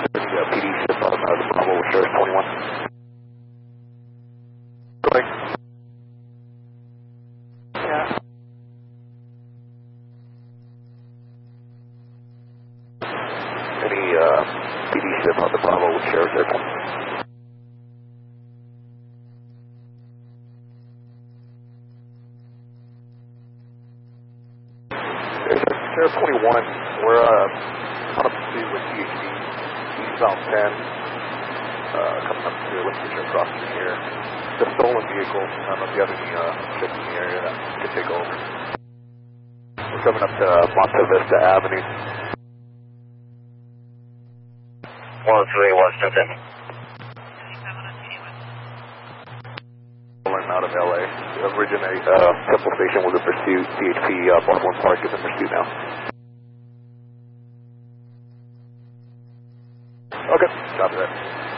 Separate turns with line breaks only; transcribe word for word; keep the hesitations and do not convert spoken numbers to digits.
The uh, P D ship on uh, the Bravo with Sheriff twenty-one. Go ahead.
Yeah.
Any uh, P D ship on the Bravo with Sheriff Airport. Sheriff twenty-one, we're uh, on a pursuit with T H D, eastbound ten, uh, coming up to Lincolnshire crossing here. The stolen vehicle, I don't know if you have any uh, ships in the area that could take over. We're coming up to uh, Monte Vista Avenue.
one oh three Washington.
Stolen out of L A. Originate uh, Temple Station was in pursuit. C H P uh, Baldwin Park is in pursuit now. Okay, copy that.